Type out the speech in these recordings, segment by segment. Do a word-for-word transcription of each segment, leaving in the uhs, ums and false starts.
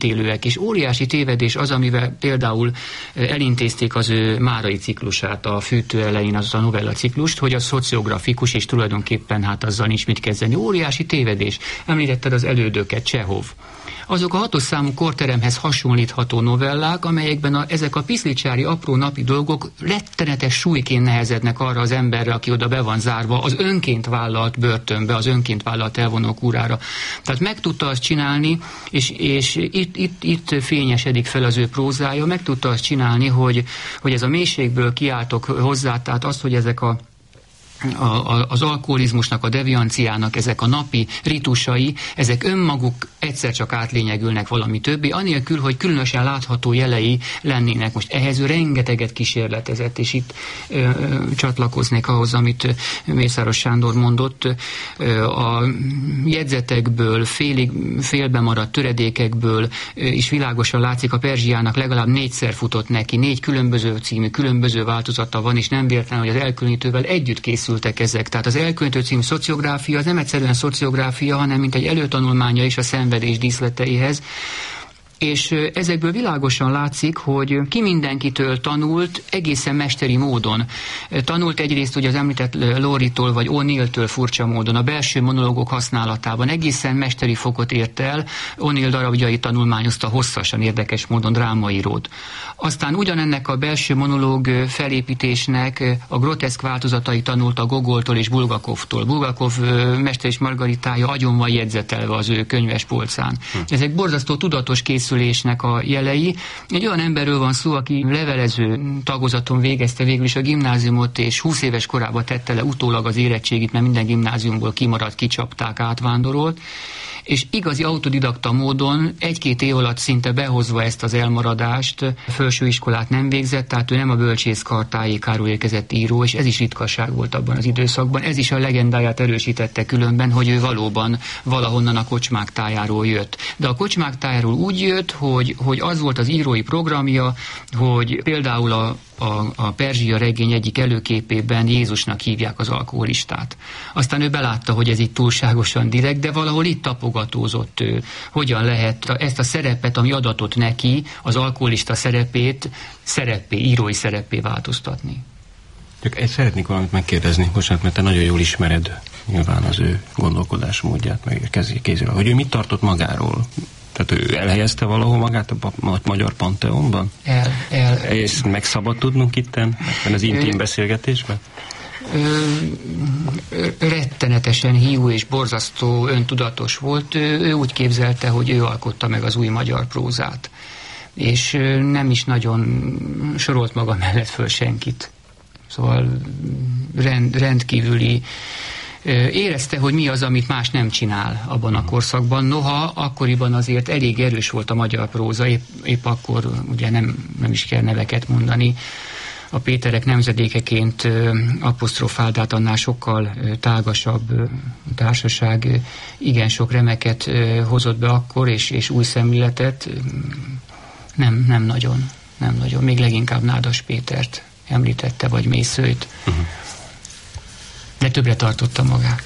élőek, és óriási tévedés az, amivel például elintézték az ő márai ciklusát, a Fűtő elején, az a novella ciklust, hogy a szociografikus, és tulajdonképpen hát azzal nincs mit kezdeni. Óriási tévedés. Említetted az elődöket, Csehov. Azok a hatos számú korteremhez hasonlítható novellák, amelyekben a, ezek a piszlicsári apró napi dolgok rettenetes súlyként nehezednek arra az emberre, aki oda be van zárva, az önként vállalt börtönbe, az önként vállalt elvonók urára. Tehát meg tudta azt csinálni, és, és itt, itt, itt fényesedik fel az ő prózája, meg tudta azt csinálni, hogy, hogy ez a mélységből kiáltok hozzá, tehát az, hogy ezek a A, a, az alkoholizmusnak, a devianciának ezek a napi ritusai, ezek önmaguk egyszer csak átlényegülnek valami többi, anélkül, hogy különösen látható jelei lennének. Most ehhez ő rengeteget kísérletezett, és itt ö, ö, csatlakoznék ahhoz, amit Mészáros Sándor mondott. Ö, a jegyzetekből, félig, félbe maradt töredékekből ö, is világosan látszik, a Perzsiának legalább négyszer futott neki, négy különböző című, különböző változata van, és nem véletlen, hogy az elkülönítővel együtt készül ezek. Tehát az elkülönítő című szociográfia az nem egyszerűen szociográfia, hanem mint egy előtanulmánya is a szenvedés díszleteihez. És ezekből világosan látszik, hogy ki mindenkitől tanult egészen mesteri módon. Tanult egyrészt ugye az említett Laurie-tól vagy O'Neill-től furcsa módon, a belső monológok használatában egészen mesteri fokot ért el, O'Neill darabjait tanulmányozta hosszasan, érdekes módon drámaírót. Aztán ugyanennek a belső monológ felépítésnek a groteszk változatai tanult a Gogoltól és Bulgakovtól. Bulgakov Mester és Margaritája agyon van jegyzetelve az ő könyves polcán. Ezek borzasztó tudatos készülésnek a jelei. Egy olyan emberről van szó, aki levelező tagozaton végezte végül is a gimnáziumot, és húsz éves korában tette le utólag az érettségit, mert minden gimnáziumból kimaradt, kicsapták, átvándorolt, és igazi autodidakta módon egy-két év alatt szinte behozva ezt az elmaradást, felsőiskolát nem végzett, tehát ő nem a bölcsészkar tájékáról érkezett író, és ez is ritkaság volt abban az időszakban. Ez is a legendáját erősítette különben, hogy ő valóban valahonnan a kocsmák tájáról jött. De a kocsmák tájáról úgy jött, hogy, hogy az volt az írói programja, hogy például a A, a Perzsia regény egyik előképében Jézusnak hívják az alkoholistát. Aztán ő belátta, hogy ez itt túlságosan direkt, de valahol itt tapogatózott ő, hogyan lehet ezt a szerepet, ami adatott neki, az alkoholista szerepét, szerepé, írói szerepé változtatni. Csak egy szeretnék valamit megkérdezni, bocsánat, mert te nagyon jól ismered nyilván az ő gondolkodásmódját, meg kézével, hogy ő mit tartott magáról? Tehát ő elhelyezte valahol magát a magyar panteonban? El, el. És meg szabad tudnunk itten, ebben az intim beszélgetésben? Ö, rettenetesen hiú és borzasztó öntudatos volt. Ő, ő úgy képzelte, hogy ő alkotta meg az új magyar prózát. És nem is nagyon sorolt maga mellett föl senkit. Szóval rend, rendkívüli érezte, hogy mi az, amit más nem csinál abban a korszakban. Noha akkoriban azért elég erős volt a magyar próza, épp, épp akkor ugye nem, nem is kell neveket mondani. A Péterek nemzedékeként apostrofált, át annál sokkal tágasabb társaság igen sok remeket hozott be akkor, és, és új szemléletet. Nem, nem nagyon, nem nagyon. Még leginkább Nádas Pétert említette, vagy Mészőt. Uh-huh. De többre tartotta magát.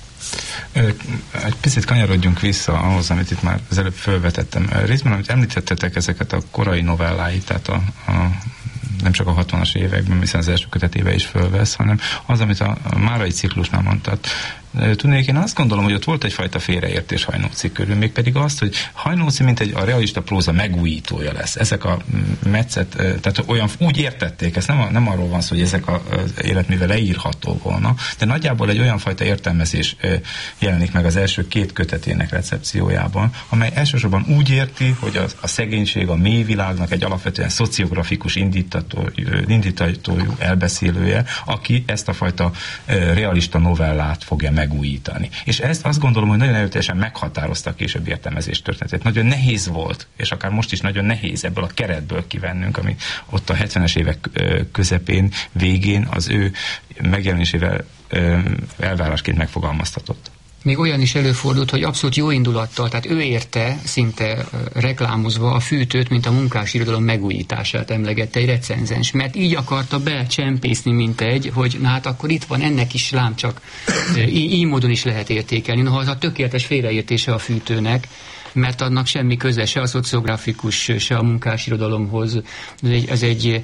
Egy picit kanyarodjunk vissza ahhoz, amit itt már az előbb felvetettem. Részben, amit említettetek, ezeket a korai novelláit, tehát a, a, nem csak a hatvanas években, hiszen az első kötetében is fölvesz, hanem az, amit a, a márai ciklusnál mondtad. Tudnék, én azt gondolom, hogy ott volt egyfajta félreértés Hajnóci körül, mégpedig azt, hogy Hajnóci mint egy a realista próza megújítója lesz. Ezek a metszet, tehát olyan úgy értették, ez nem, a, nem arról van szó, hogy ezek az életművel leírható volna, de nagyjából egy olyan fajta értelmezés jelenik meg az első két kötetének recepciójában, amely elsősorban úgy érti, hogy a, a szegénység a mélyvilágnak egy alapvetően szociografikus indítatójú elbeszélője, aki ezt a fajta realista novellát fogja megújítani. És ezt azt gondolom, hogy nagyon erőteljesen meghatározta a későbbi értelmezés történetét. Nagyon nehéz volt, és akár most is nagyon nehéz ebből a keretből kivennünk, ami ott a hetvenes évek közepén, végén az ő megjelenésével elvárásként megfogalmaztatott. Még olyan is előfordult, hogy abszolút jó indulattal, tehát ő érte, szinte reklámozva a Fűtőt, mint a munkásirodalom megújítását emlegette egy recenzens, mert így akarta becsempészni, mint egy, hogy na hát akkor itt van, ennek is lám csak így, így módon is lehet értékelni. Noha az a tökéletes félreértése a Fűtőnek, mert annak semmi köze se a szociografikus, se a munkásirodalomhoz. Ez egy, ez egy,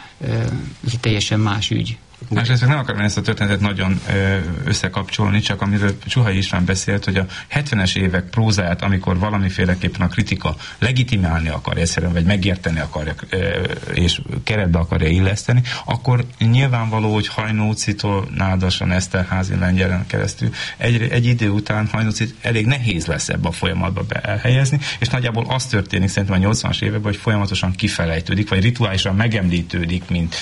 ez egy teljesen más ügy. Másrészt nem akarom ezt a történetet nagyon összekapcsolni, csak amiről Csuhai István beszélt, hogy a hetvenes évek prózáját, amikor valamiféleképpen a kritika legitimálni akarja egyszerűen, vagy megérteni akarja, és keretbe akarja illeszteni, akkor nyilvánvaló, hogy Hajnócitól Nádason, Eszterházy, Lengyelen keresztül egy, egy idő után Hajnócit elég nehéz lesz ebbe a folyamatba elhelyezni, és nagyjából az történik szerintem a nyolcvanas években, hogy folyamatosan kifelejtődik, vagy rituálisan megemlítődik, mint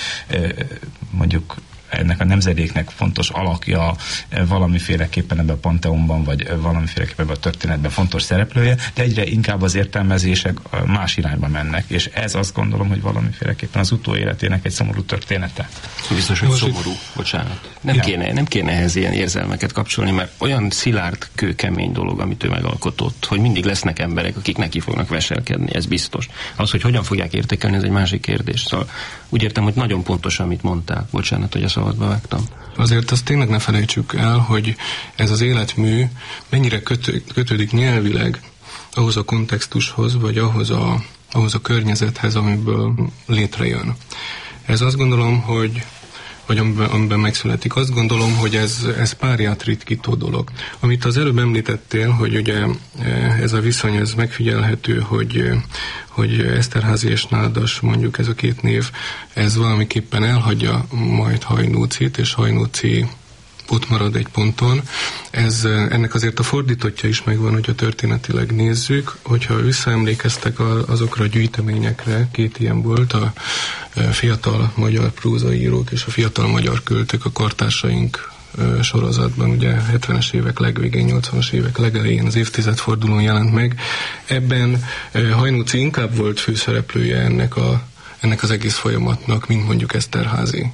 mondjuk ennek a nemzedéknek fontos alakja valamiféleképpen ebben a panteonban, vagy valamiféleképpen ebben a történetben fontos szereplője, de egyre inkább az értelmezések más irányba mennek, és ez azt gondolom, hogy valamiféleképpen az utóéletének egy szomorú története. Biztos, hogy szomorú, bocsánat. Nem, ja. kéne, nem kéne ehhez ilyen érzelmeket kapcsolni, mert olyan szilárd, kőkemény dolog, amit ő megalkotott, hogy mindig lesznek emberek, akik neki fognak veselkedni, ez biztos. Az, hogy hogyan fogják értékelni, ez egy másik kérdés. Szóval úgy értem, hogy nagyon pontos, amit mondtál. Bocsánat, hogy a szabadba vágtam. Azért azt tényleg ne felejtsük el, hogy ez az életmű mennyire kötő, kötődik nyelvileg ahhoz a kontextushoz, vagy ahhoz a, ahhoz a környezethez, amiből létrejön. Ez azt gondolom, hogy vagy amiben, amiben megszületik. Azt gondolom, hogy ez, ez párját ritkító dolog. Amit az előbb említettél, hogy ugye ez a viszony, ez megfigyelhető, hogy, hogy Eszterházy és Nádas, mondjuk ez a két név, ez valamiképpen elhagyja majd Hajnócit, és Hajnóci ott marad egy ponton. Ez, ennek azért a fordítottja is megvan, hogyha történetileg nézzük, hogyha visszaemlékeztek azokra a gyűjteményekre, két ilyen volt, a fiatal magyar prózaírók és a fiatal magyar költők a kortársaink sorozatban, ugye hetvenes évek legvégén, nyolcvanas évek legelején, az évtizedfordulón jelent meg. Ebben Hajnóci inkább volt főszereplője ennek, a, ennek az egész folyamatnak, mint mondjuk Eszterházy,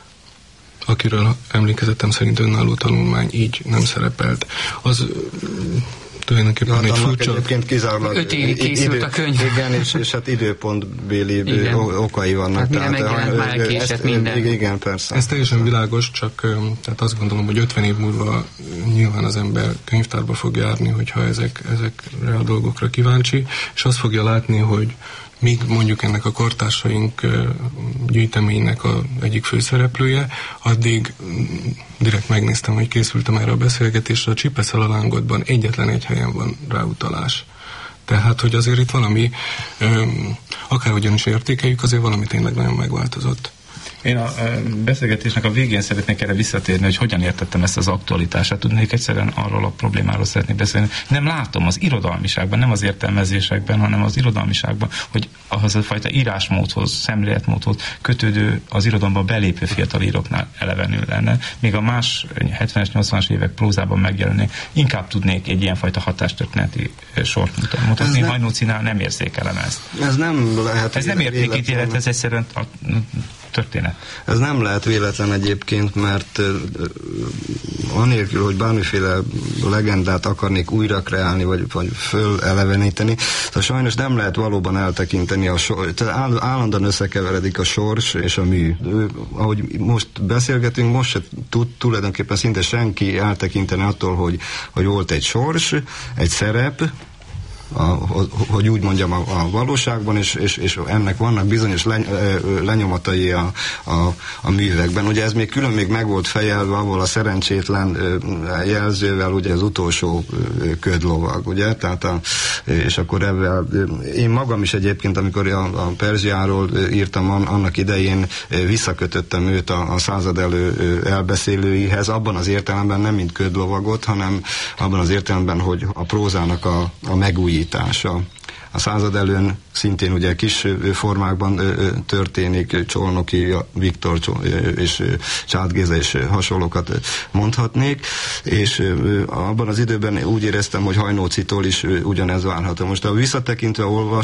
akiről emlékezetem szerint önálló tanulmány így nem szerepelt. Az tulajdonképpen hát, egy furcsa... Egyébként kizárólag öt évig készült idő, a könyv. Igen, és, és hát időpontbéli igen. okai vannak. Hát mire megjelent, már elkésett minden. Igen, persze. Ez teljesen világos, csak tehát azt gondolom, hogy ötven év múlva nyilván az ember könyvtárba fog járni, hogyha ezek, ezekre a dolgokra kíváncsi, és azt fogja látni, hogy míg mondjuk ennek a kortársaink gyűjteménynek a egyik főszereplője, addig direkt megnéztem, hogy készültem erre a beszélgetésre, a Csipeszel a lángodban egyetlen egy helyen van ráutalás. Tehát, hogy azért itt valami, akárhogyan is értékeljük, azért valami tényleg nagyon megváltozott. Én a beszélgetésnek a végén szeretnék erre visszatérni, hogy hogyan értettem ezt az aktualitását. Tudnék egyszerűen arról a problémáról szeretnék beszélni. Nem látom az irodalmiságban, nem az értelmezésekben, hanem az irodalmiságban, hogy ahhoz a fajta írásmódhoz, szemléletmódhoz kötődő, az irodalomba belépő fiatal íróknál elevenül lenne. Még a más hetvenes, nyolcvanas évek prózában megjelenni, inkább tudnék egy ilyenfajta hatástörténeti sort mutatni. Hajnócinál nem érzékelem ezt. Ez nem lehet. Ez nem értékítélet, ez egyszerűen a történet. Ez nem lehet véletlen egyébként, mert uh, anélkül, hogy bármiféle legendát akarnék újra kreálni, vagy, vagy föleleveníteni, tehát sajnos nem lehet valóban eltekinteni a sors, tehát állandóan összekeveredik a sors és a mű. Ő, ahogy most beszélgetünk, most se tud tulajdonképpen szinte senki eltekinteni attól, hogy, hogy volt egy sors, egy szerep, A, hogy úgy mondjam, a, a valóságban, és, és, és ennek vannak bizonyos leny, lenyomatai a, a, a művekben. Ugye ez még külön még meg volt fejelve, ahol a szerencsétlen jelzővel, ugye az utolsó ködlovag, ugye, tehát a, és akkor ebben én magam is egyébként, amikor a, a Perzsiáról írtam annak idején, visszakötöttem őt a, a század elő elbeszélőihez, abban az értelemben nem mint ködlovagot, hanem abban az értelemben, hogy a prózának a, a megújítása. A század előn szintén ugye kis formákban történik, Csolnoki, Viktor és Csád Géza és hasonlókat mondhatnék, és abban az időben úgy éreztem, hogy Hajnócitól is ugyanez várható. Most ha visszatekintve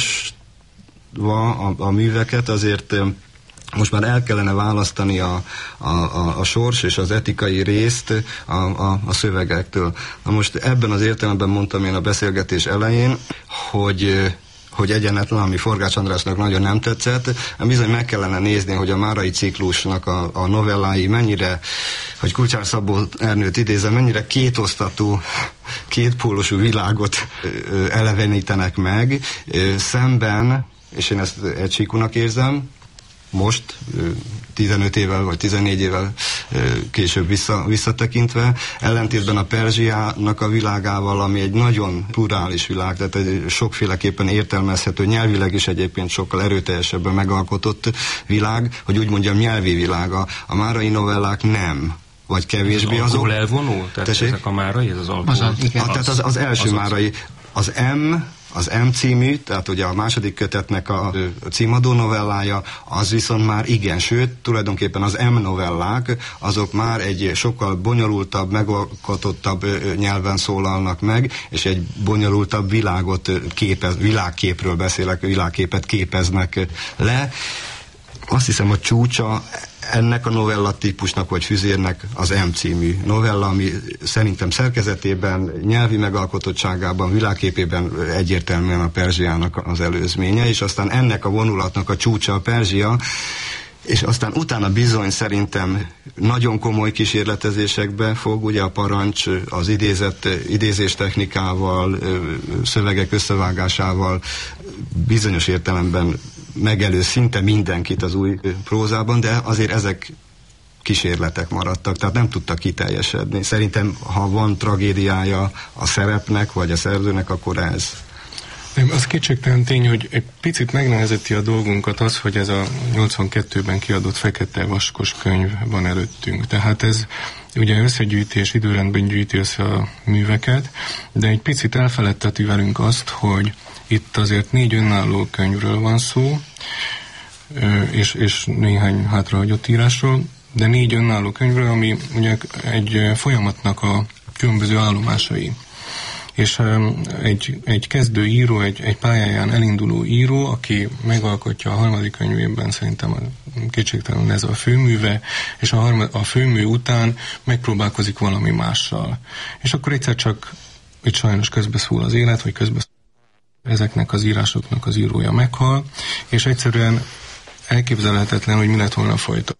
olvasva a, a műveket, azért most már el kellene választani a, a, a, a sors és az etikai részt a, a, a szövegektől. Na most ebben az értelemben mondtam én a beszélgetés elején, hogy hogy egyenetlen, ami Forgács Andrásnak nagyon nem tetszett, bizony meg kellene nézni, hogy a Márai ciklusnak a, a novellái mennyire, hogy Kucsár Szabó Ernőt idézem, mennyire kétosztatú, kétpólusú világot ö, elevenítenek meg, ö, szemben, és én ezt egysíkúnak érzem, most, tizenöt évvel vagy tizennégy évvel később vissza, visszatekintve, ellentétben a Perzsiának a világával, ami egy nagyon plurális világ, tehát egy sokféleképpen értelmezhető, nyelvileg is egyébként sokkal erőteljesebben megalkotott világ, hogy úgy mondjam, nyelvi világa. A márai novellák nem. Vagy kevésbé azok. Alkohol elvonul? Tehát Tessék? ezek a márai, ez az alkohol? Az a, igen. A, tehát az, az első az márai. Az M, az M című, tehát ugye a második kötetnek a, a címadó novellája, az viszont már igen, sőt, tulajdonképpen az M novellák, azok már egy sokkal bonyolultabb, megalkotottabb nyelven szólalnak meg, és egy bonyolultabb világot képez, világképről beszélek, világképet képeznek le. Azt hiszem, a csúcsa ennek a novella típusnak, vagy füzérnek az M című novella, ami szerintem szerkezetében, nyelvi megalkotottságában, világképében egyértelműen a Perzsiának az előzménye, és aztán ennek a vonulatnak a csúcsa a Perzsia, és aztán utána bizony szerintem nagyon komoly kísérletezésekbe fog, ugye a parancs az idézett, idézés technikával, szövegek összevágásával bizonyos értelemben megelőz szinte mindenkit az új prózában, de azért ezek kísérletek maradtak, tehát nem tudtak kiteljesedni. Szerintem, ha van tragédiája a szerepnek, vagy a szerzőnek, akkor ez. Nem, az kétségtelen tény, hogy egy picit megnehezíti a dolgunkat az, hogy ez a nyolcvankettőben kiadott fekete vaskos könyv van előttünk. Tehát ez ugye összegyűjti és időrendben gyűjti össze a műveket, de egy picit elfeledteti velünk azt, hogy itt azért négy önálló könyvről van szó, és, és néhány hátrahagyott írásról, de négy önálló könyvről, ami ugye egy folyamatnak a különböző állomásai. És egy, egy kezdő író, egy, egy pályáján elinduló író, aki megalkotja a harmadik könyvében, szerintem kétségtelenül ez a főműve, és a, harmad, a főmű után megpróbálkozik valami mással. És akkor egyszer csak, itt sajnos közbeszól az élet, vagy közbeszól ezeknek az írásoknak az írója meghal, és egyszerűen elképzelhetetlen, hogy mi lett volna folyton.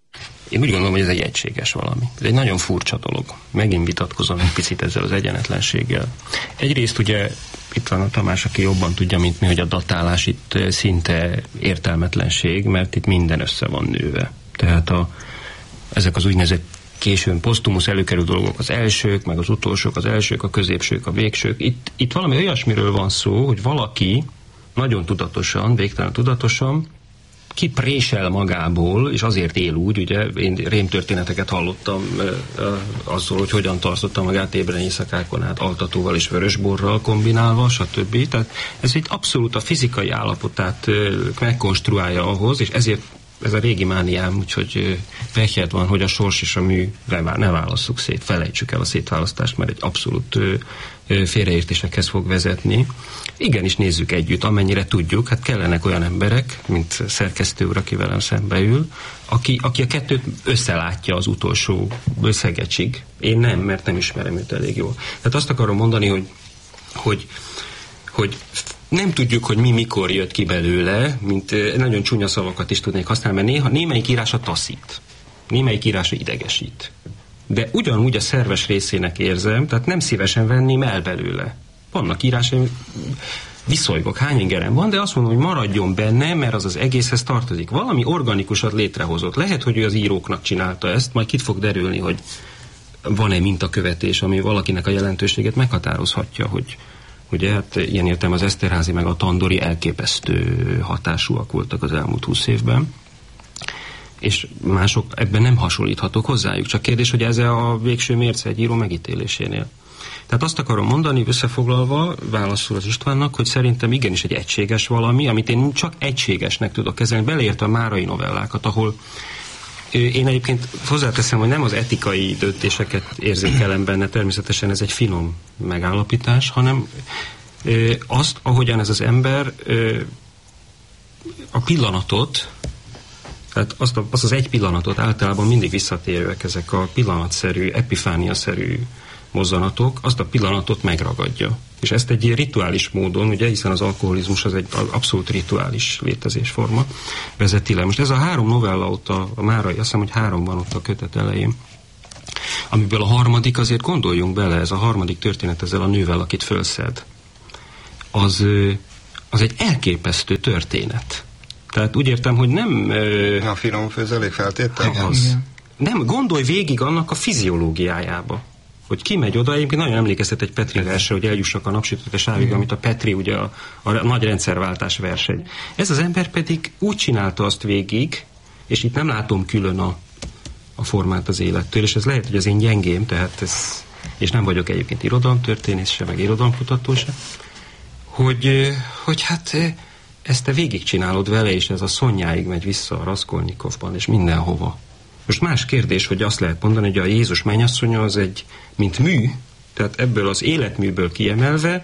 Én úgy gondolom, hogy ez egy egységes valami. Ez egy nagyon furcsa dolog. Megint vitatkozom egy picit ezzel az egyenetlenséggel. Egyrészt ugye itt van a Tamás, aki jobban tudja, mint mi, hogy a datálás itt szinte értelmetlenség, mert itt minden össze van nőve. Tehát a, ezek az úgynevezett későn posztumusz előkerül dolgok, az elsők, meg az utolsók, az elsők, a középsők, a végsők. Itt, itt valami olyasmiről van szó, hogy valaki nagyon tudatosan, végtelen tudatosan kiprésel magából, és azért él úgy, ugye, én rémtörténeteket hallottam e, e, azzal, hogy hogyan tartotta magát ébren éjszakákon át altatóval és vörösborral kombinálva, stb. Tehát ez egy abszolút a fizikai állapotát e, megkonstruálja ahhoz, és ezért ez a régi mániám, úgyhogy pehjed van, hogy a sors és a mű ne válasszuk szét, felejtsük el a szétválasztást, mert egy abszolút félreértésekhez fog vezetni. Igenis nézzük együtt, amennyire tudjuk, hát kellenek olyan emberek, mint szerkesztő úr, aki velem szembe ül, aki, aki a kettőt összelátja az utolsó szegecsig. Én nem, mert nem ismerem őt elég jól. Tehát azt akarom mondani, hogy, hogy, hogy nem tudjuk, hogy mi mikor jött ki belőle, mint nagyon csúnya szavakat is tudnék használni, mert néha némelyik írása taszít, némelyik írása idegesít. De ugyanúgy a szerves részének érzem, tehát nem szívesen venném el belőle. Vannak írásaim, viszolygok, hány ingerem van, de azt mondom, hogy maradjon benne, mert az az egészhez tartozik. Valami organikusat létrehozott. Lehet, hogy ő az íróknak csinálta ezt, majd kit fog derülni, hogy van-e mintakövetés, ami valakinek a jelentőséget meghatározhatja, hogy ugye, hát ilyen értem az Eszterházy meg a Tandori elképesztő hatásúak voltak az elmúlt húsz évben, és mások ebben nem hasonlíthatók hozzájuk. Csak kérdés, hogy ez a végső mérce egy író megítélésénél. Tehát azt akarom mondani, összefoglalva, válaszol az Istvánnak, hogy szerintem igenis egy egységes valami, amit én csak egységesnek tudok kezelni, beleértve a márai novellákat, ahol én egyébként hozzáteszem, hogy nem az etikai döntéseket érzékelem benne, természetesen ez egy finom megállapítás, hanem azt, ahogyan ez az ember a pillanatot, tehát azt, a, azt az egy pillanatot általában mindig visszatérőek ezek a pillanatszerű, epifániaszerű mozzanatok, azt a pillanatot megragadja. És ezt egy ilyen rituális módon, ugye, hiszen az alkoholizmus az egy abszolút rituális létezésforma, vezeti le. Most ez a három novella ott a, a Márai, azt hiszem, hogy három van ott a kötet elején, amiből a harmadik, azért gondoljunk bele, ez a harmadik történet ezzel a nővel, akit fölszed. Az, az egy elképesztő történet. Tehát úgy értem, hogy nem... A finom főzelék feltétel? Az, nem, gondolj végig annak a fiziológiájába, hogy ki megy oda, egyébként nagyon emlékeztet egy Petri versre, hogy eljussak a napsütöttes ávig, amit a Petri, ugye a, a nagy rendszerváltás verseny. Ez az ember pedig úgy csinálta azt végig, és itt nem látom külön a, a formát az élettől, és ez lehet, hogy az én gyengém, tehát ez, és nem vagyok egyébként irodalomtörténész se, meg irodalomkutató se, hogy, hogy hát ezt te végigcsinálod vele, és ez a Szonyáig megy vissza a Raskolnikovban, és mindenhova. Most más kérdés, hogy azt lehet mondani, hogy a Jézus mennyasszonya az egy, mint mű, tehát ebből az életműből kiemelve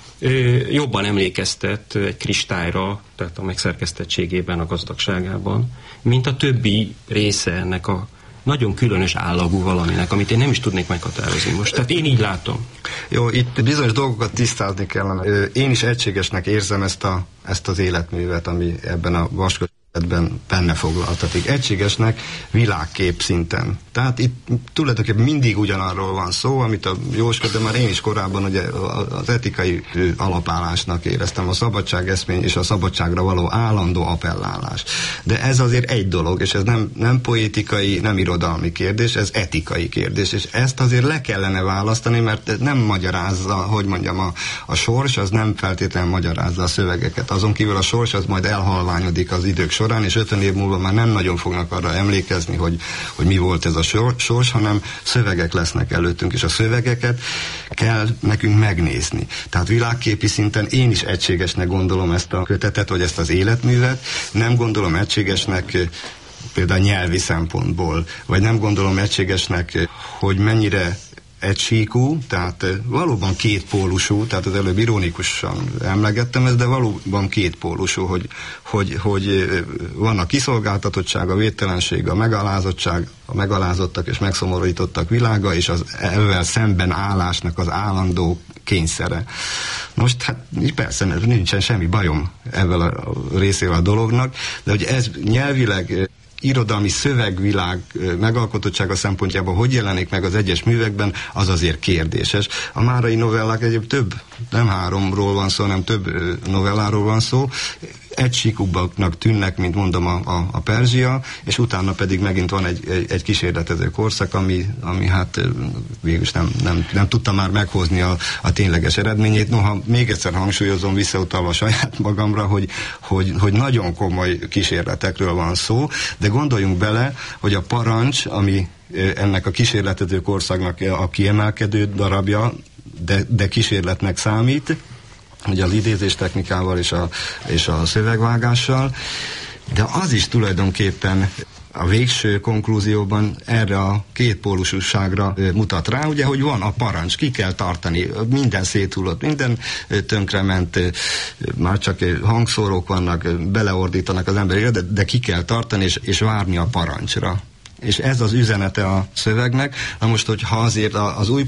jobban emlékeztet egy kristályra, tehát a megszerkesztettségében, a gazdagságában, mint a többi része ennek a nagyon különös állagú valaminek, amit én nem is tudnék meghatározni most. Tehát én így látom. Jó, itt bizonyos dolgokat tisztázni kellene. Én is egységesnek érzem ezt, a, ezt az életművet, ami ebben a vaskos ben benne foglaltatik. Egységesnek világkép szinten. Tehát itt tulajdonképpen mindig ugyanarról van szó, amit a Jóska, de már én is korábban ugye az etikai alapállásnak éreztem, a szabadságeszmény és a szabadságra való állandó appellálás. De ez azért egy dolog, és ez nem, nem poétikai, nem irodalmi kérdés, ez etikai kérdés, és ezt azért le kellene választani, mert nem magyarázza, hogy mondjam, a, a sors, az nem feltétlenül magyarázza a szövegeket. Azon kívül a sors az majd elhalványodik az idők során, és ötven év múlva már nem nagyon fognak arra emlékezni, hogy, hogy mi volt ez a sors, hanem szövegek lesznek előttünk, és a szövegeket kell nekünk megnézni. Tehát világképi szinten én is egységesnek gondolom ezt a kötetet, vagy ezt az életművet, nem gondolom egységesnek például nyelvi szempontból, vagy nem gondolom egységesnek, hogy mennyire egysíkú, tehát valóban kétpólusú, tehát az előbb ironikusan emlegettem ezt, de valóban kétpólusú, hogy, hogy, hogy van a kiszolgáltatottság, a védtelenség, a megalázottság, a megalázottak és megszomorítottak világa, és az ezzel szemben állásnak az állandó kényszere. Most hát persze nincsen semmi bajom ezzel a részével a dolognak, de hogy ez nyelvileg irodalmi szövegvilág megalkotottsága szempontjából hogy jelenik meg az egyes művekben, az azért kérdéses. A márai novellák egyéb több, nem háromról van szó, hanem több novelláról van szó, egysíkúbbaknak tűnnek, mint mondom a, a, a Perzsia, és utána pedig megint van egy, egy, egy kísérletező korszak, ami, ami hát végülis nem, nem, nem tudta már meghozni a, a tényleges eredményét. Noha még egyszer hangsúlyozom, visszautalva saját magamra, hogy, hogy, hogy nagyon komoly kísérletekről van szó, de gondoljunk bele, hogy a Parancs, ami ennek a kísérletező korszaknak a kiemelkedő darabja, de, de kísérletnek számít, ugye az idézés technikával és a, és a szövegvágással, de az is tulajdonképpen a végső konklúzióban erre a kétpólusúságra mutat rá, ugye, hogy van a parancs, ki kell tartani, minden széthullott, minden tönkrement, már csak hangszórók vannak, beleordítanak az emberére, de, de ki kell tartani, és, és várni a parancsra. És ez az üzenete a szövegnek. Na most, hogyha azért az új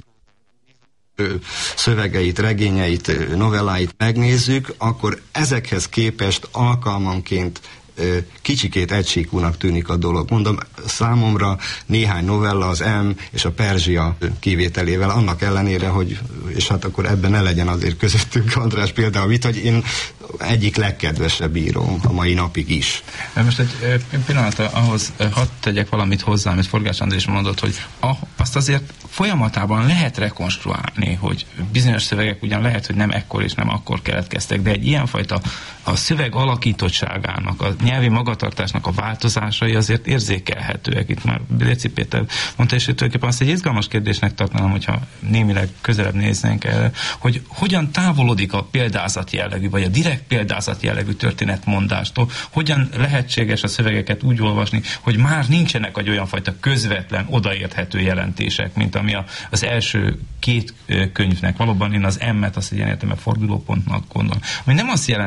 szövegeit, regényeit, novelláit megnézzük, akkor ezekhez képest alkalmanként kicsikét egysíkúnak tűnik a dolog. Mondom, számomra néhány novella, az M és a Perzsia kivételével, annak ellenére, hogy, és hát akkor ebben ne legyen azért közöttünk, András, például mit, hogy én egyik legkedvesebb íróm a mai napig is. Most egy pillanat, ahhoz hadd tegyek valamit hozzá, amit Forgács András mondott, hogy azt azért folyamatában lehet rekonstruálni, hogy bizonyos szövegek ugyan lehet, hogy nem ekkor és nem akkor keletkeztek, de egy ilyenfajta a szöveg alakítottságának, a nyelvi magatartásnak a változásai azért érzékelhetőek. Itt már Léci Péter mondta, és tulajdonképpen azt egy izgalmas kérdésnek tartanám, hogyha némileg közelebb néznénk erre, hogy hogyan távolodik a példázat jellegű, vagy a direkt példázat jellegű történetmondástól, hogyan lehetséges a szövegeket úgy olvasni, hogy már nincsenek egy olyan fajta közvetlen, odaérthető jelentések, mint ami a, az első két könyvnek. Valóban én az M-et azt egy ilyen értelme fordulópontnak gondolom. Ami nem azt jelenti, hogy a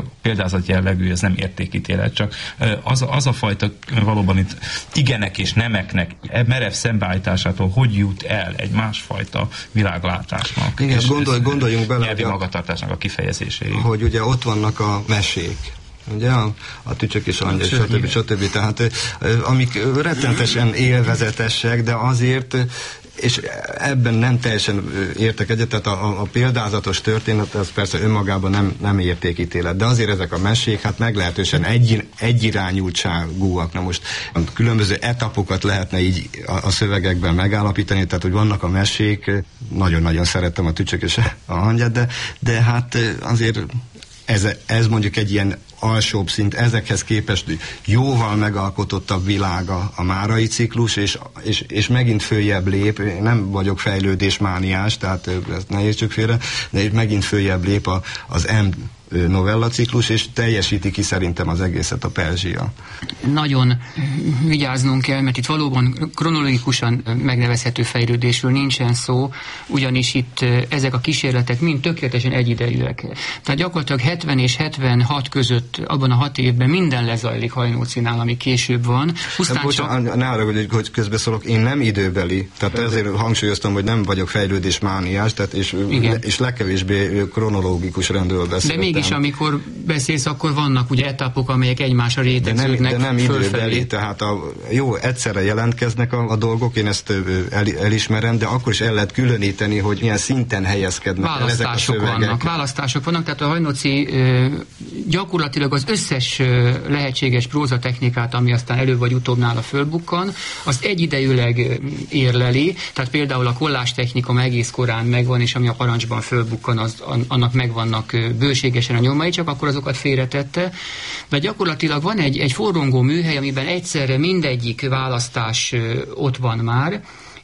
példázat jellegű, ez nem értékítélet, csak az, az a fajta valóban itt igenek és nemeknek merev szembeállításától hogy jut el egy másfajta világlátásnak. Igen, gondolj, gondoljunk bele, nyelvi magatartásnak a kifejezéséig. Hogy ugye ott vannak a mesék, ugye, a, a tücsök és angyal, stb. stb. Tehát amik rettentesen élvezetesek, de azért, és ebben nem teljesen értek egyet, tehát a, a példázatos történet, az persze önmagában nem, nem értékítélet, de azért ezek a mesék hát meglehetősen egy, egyirányultságúak. Na most különböző etapokat lehetne így a, a szövegekben megállapítani, tehát hogy vannak a mesék, nagyon-nagyon szerettem a tücsök és a hangyát, de, de hát azért ez, ez mondjuk egy ilyen alsóbb szint, ezekhez képest jóval megalkotottabb világa a márai ciklus, és, és, és megint följebb lép, én nem vagyok fejlődésmániás, tehát ezt ne értsük félre, de itt megint följebb lép a, az M novella ciklus, és teljesíti ki szerintem az egészet a Perzsia. Nagyon vigyáznunk kell, mert itt valóban kronológikusan megnevezhető fejlődésről nincsen szó, ugyanis itt ezek a kísérletek mind tökéletesen egyidejűek. Tehát gyakorlatilag hetven és hetvenhat között, abban a hat évben minden lezajlik Hajnócinál, ami később van. Pusztán bocsán, csak... Ne arra, hogy, hogy közbeszólok, én nem időbeli, tehát ezért hangsúlyoztam, hogy nem vagyok fejlődésmániás, tehát és, és legkevésbé kronológikus rendről beszéltem. És amikor beszélsz, akkor vannak ugye etapok, amelyek egymásra rétegződnek. De nem, de nem időbeli, tehát a, jó, egyszerre jelentkeznek a, a dolgok, én ezt el, elismerem, de akkor is el lehet különíteni, hogy milyen szinten helyezkednek el ezek a szövegek. Vannak, választások vannak, tehát a Hajnóci gyakorlatilag az összes lehetséges prózatechnikát, ami aztán előbb vagy utóbb nála fölbukkan, azt egyidejűleg érleli, tehát például a kollás technika egész korán megvan, és ami a parancsban fölbukkan, az, annak megvannak bőségesen a nyomai, csak akkor azokat félretette. De gyakorlatilag van egy, egy forrongó műhely, amiben egyszerre mindegyik választás ott van már,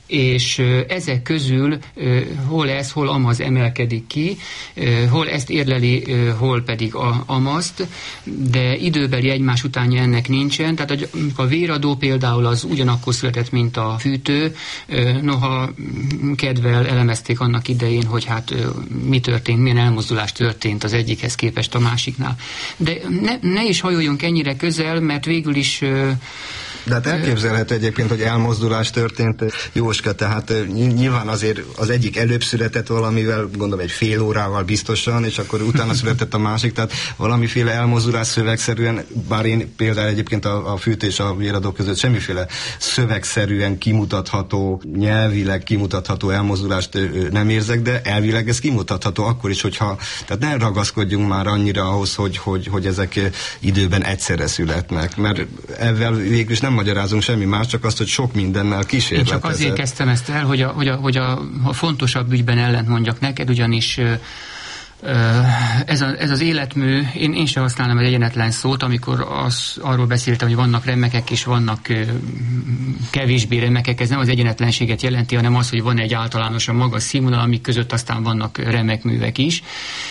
és ezek közül hol ez, hol amaz emelkedik ki, hol ezt érleli, hol pedig a amazt, de időbeli egymás utánja ennek nincsen, tehát a véradó például az ugyanakkor született, mint a fűtő, noha kedvel elemezték annak idején, hogy hát mi történt, milyen elmozdulás történt az egyikhez képest a másiknál. De ne, ne is hajoljunk ennyire közel, mert végül is de hát elképzelhető egyébként, hogy elmozdulás történt, Jóska, tehát nyilván azért az egyik előbb született valamivel, gondolom egy fél órával biztosan, és akkor utána született a másik, tehát valamiféle elmozdulás szövegszerűen, bár én például egyébként a, a fűtő és a véradó között semmiféle szövegszerűen kimutatható, nyelvileg kimutatható elmozdulást nem érzek, de elvileg ez kimutatható akkor is, hogyha, tehát ne ragaszkodjunk már annyira ahhoz, hogy, hogy, hogy ezek időben egyszerre születnek, mert ezzel végül is nem magyarázunk semmi más, csak azt, hogy sok mindennel kísérletezett. Én csak azért kezdtem ezt el, hogy a, hogy a, hogy a, a fontosabb ügyben ellent mondjak neked, ugyanis ez, a, ez az életmű, én, én sem használom egy egyenetlen szót, amikor az, arról beszéltem, hogy vannak remekek és vannak kevésbé remekek, ez nem az egyenetlenséget jelenti, hanem az, hogy van egy általánosan magas színvonal, amik között aztán vannak remek művek is.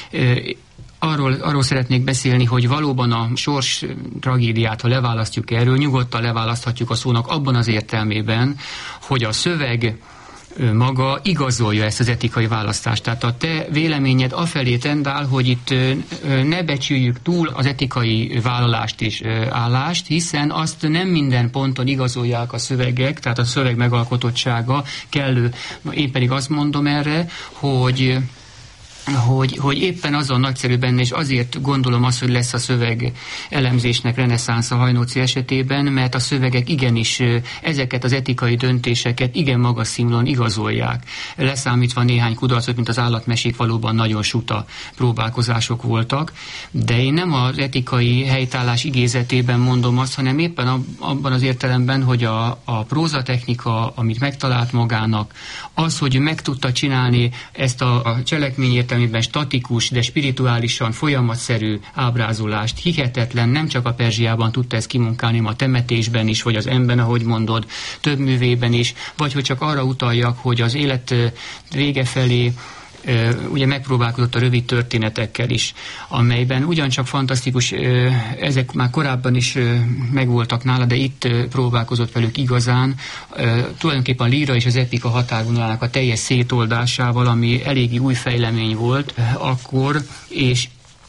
Arról, arról szeretnék beszélni, hogy valóban a sors tragédiát, ha leválasztjuk erről, nyugodtan leválaszthatjuk a szónak abban az értelmében, hogy a szöveg maga igazolja ezt az etikai választást. Tehát a te véleményed afelé tendál, hogy itt ne becsüljük túl az etikai vállalást és állást, hiszen azt nem minden ponton igazolják a szövegek, tehát a szöveg megalkotottsága kellő. Én pedig azt mondom erre, hogy Hogy, hogy éppen azon nagyszerű benne, és azért gondolom azt, hogy lesz a szöveg elemzésnek reneszánsz a Hajnóci esetében, mert a szövegek igenis ezeket az etikai döntéseket igen magas színvonalon igazolják. Leszámítva néhány kudarcot, mint az állatmesék, valóban nagyon suta próbálkozások voltak, de én nem az etikai helytállás igézetében mondom azt, hanem éppen abban az értelemben, hogy a, a prózatechnika, amit megtalált magának, az, hogy meg tudta csinálni ezt a, a cselekményért, amiben statikus, de spirituálisan folyamatszerű ábrázolást, hihetetlen, nem csak a Perzsiában tudta ezt kimunkálni, a temetésben is, vagy az Emben, ahogy mondod, több művében is, vagy hogy csak arra utaljak, hogy az élet vége felé ugye megpróbálkozott a rövid történetekkel is, amelyben ugyancsak fantasztikus, ezek már korábban is megvoltak nála, de itt próbálkozott velük igazán, tulajdonképpen a líra és az epika határvonalának a teljes szétoldásával, ami eléggé új fejlemény volt akkor, és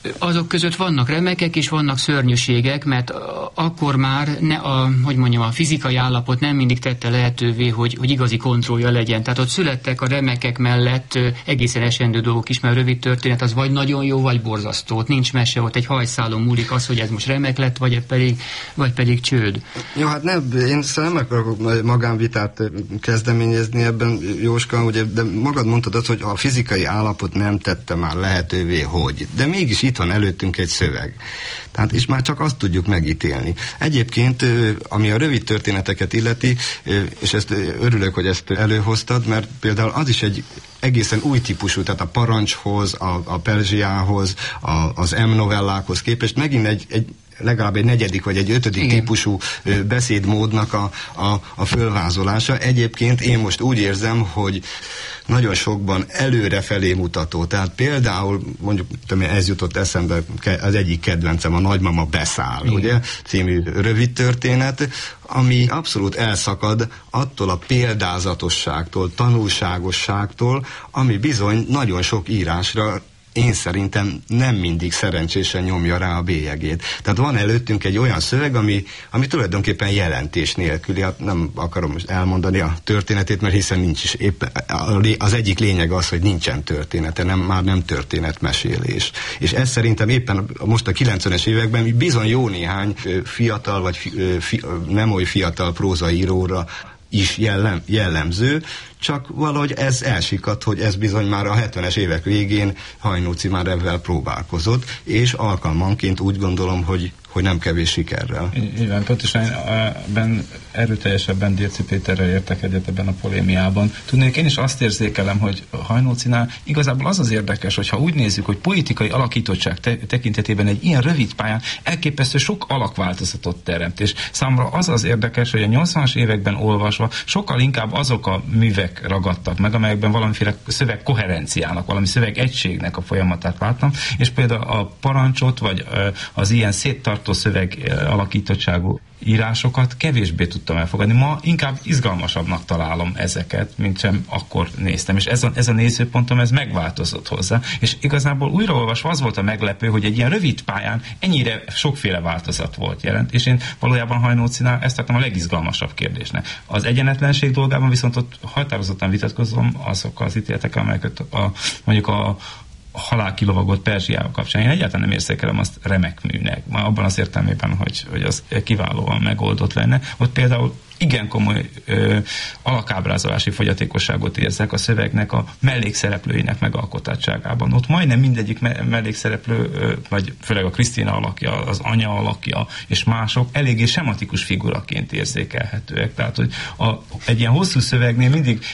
Azok között vannak remekek és vannak szörnyűségek, mert akkor már ne a, hogy mondjam, a fizikai állapot nem mindig tette lehetővé, hogy, hogy igazi kontrollja legyen. Tehát ott születtek a remekek mellett egészen esendő dolgok is, mert a rövid történet az vagy nagyon jó, vagy borzasztó. Ott nincs mese, ott egy hajszálon múlik az, hogy ez most remek lett, vagy pedig, vagy pedig csőd. Jó, hát nem, én nem akarok magánvitát kezdeményezni ebben, Jóska, ugye, de magad mondtad azt, hogy a fizikai állapot nem tette már lehetővé, hogy. De mégis itt van előttünk egy szöveg. Tehát, és már csak azt tudjuk megítélni. Egyébként, ami a rövid történeteket illeti, és ezt örülök, hogy ezt előhoztad, mert például az is egy egészen új típusú, tehát a parancshoz, a, a Perzsiához, a, az M-novellákhoz képest megint egy, egy legalább egy negyedik vagy egy ötödik Igen. típusú ö, beszédmódnak a, a, a fölvázolása. Egyébként én most úgy érzem, hogy nagyon sokban előrefelé mutató. Tehát például, mondjuk, tudom, ez jutott eszembe, az egyik kedvencem, a Nagymama beszáll, Igen. ugye, című rövid történet, ami abszolút elszakad attól a példázatosságtól, tanulságosságtól, ami bizony nagyon sok írásra én szerintem nem mindig szerencsésen nyomja rá a bélyegét. Tehát van előttünk egy olyan szöveg, ami, ami tulajdonképpen jelentés nélküli. Hát nem akarom most elmondani a történetét, mert hiszen nincs is éppen, az egyik lényeg az, hogy nincsen története, nem, már nem történetmesélés. És ez szerintem éppen most a kilencvenes években bizony jó néhány fiatal, vagy fi, fi, nem oly fiatal prózaíróra is jellem, jellemző, csak valahogy ez elsikadt, hogy ez bizony már a hetvenes évek végén Hajnóci már ebben próbálkozott, és alkalmanként úgy gondolom, hogy, hogy nem kevés sikerrel. Igen, pontosan ebben erőteljesebben Dirczy Péterrel értek egyet ebben a polémiában. Tudnék, én is azt érzékelem, hogy Hajnócinál igazából az az érdekes, hogy ha úgy nézzük, hogy politikai alakítottság te- tekintetében egy ilyen rövid pályán elképesztő sok alakváltozatot teremt, és számomra az az érdekes, hogy a nyolcvanas években olvasva sokkal inkább azok a művek ragadtak meg, amelyekben valamiféle szöveg koherenciának, valami szöveg egységnek a folyamatát láttam, és például a parancsot, vagy az ilyen széttartó szöveg alakítottságú írásokat kevésbé tudtam elfogadni. Ma inkább izgalmasabbnak találom ezeket, mint sem akkor néztem. És ez a, ez a nézőpontom, ez megváltozott hozzá. És igazából újraolvasva az volt a meglepő, hogy egy ilyen rövid pályán ennyire sokféle változat volt jelent. És én valójában Hajnócinál ezt tartom a legizgalmasabb kérdésnek. Az egyenetlenség dolgában viszont ott határozottan vitatkozom azokkal az ítéletekkel, amelyeket a, mondjuk a a halálkilovagot Perzsiával kapcsán. Én egyáltalán nem érzékelem azt remek műnek. Már abban az értelmében, hogy, hogy az kiválóan megoldott lenne. Ott például igen komoly ö, alakábrázolási fogyatékosságot érzek a szövegnek a mellékszereplőinek megalkotottságában. Ott majdnem mindegyik me- mellékszereplő, ö, vagy főleg a Krisztina alakja, az anya alakja és mások eléggé sematikus figuraként érzékelhetőek. Tehát, hogy a, egy ilyen hosszú szövegnél mindig